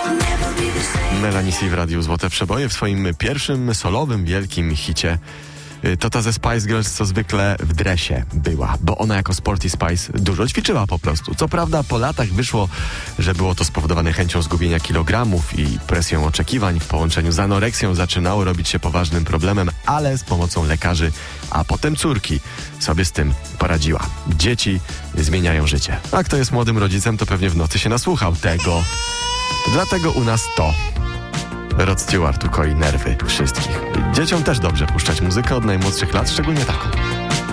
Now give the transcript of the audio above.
Melanie C w Radiu Złote Przeboje w swoim pierwszym solowym wielkim hicie. To ta ze Spice Girls co zwykle w dresie była, bo ona jako Sporty Spice dużo ćwiczyła po prostu. Co prawda po latach wyszło, że było to spowodowane chęcią zgubienia kilogramów i presją oczekiwań w połączeniu z anoreksją zaczynało robić się poważnym problemem, ale z pomocą lekarzy, a potem córki sobie z tym poradziła. Dzieci zmieniają życie. A kto jest młodym rodzicem, to pewnie w nocy się nasłuchał tego. Dlatego u nas to Rod Stewart ukoi nerwy wszystkich. Dzieciom też dobrze puszczać muzykę od najmłodszych lat, szczególnie taką.